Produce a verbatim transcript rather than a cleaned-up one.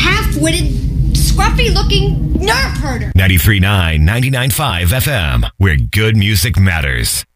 half-witted, scruffy-looking nerve herder. ninety-three point nine, ninety-nine point five F M, where good music matters.